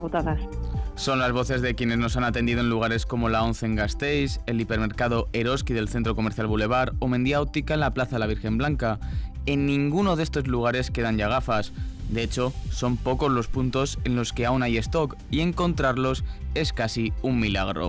agotadas. Son las voces de quienes nos han atendido en lugares como la Once en Gasteiz, el hipermercado Eroski del Centro Comercial Boulevard o Mendia Óptica en la Plaza La Virgen Blanca. En ninguno de estos lugares quedan ya gafas. De hecho, son pocos los puntos en los que aún hay stock y encontrarlos es casi un milagro.